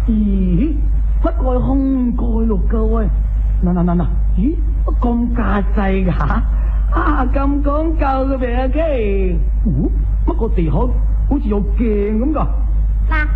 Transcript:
咦，乜蓋空蓋落噶喂？嗱，咦，咁架勢噶啊，咁講究嘅病啊，乜個地殼好似有鏡咁噶？ 嗱。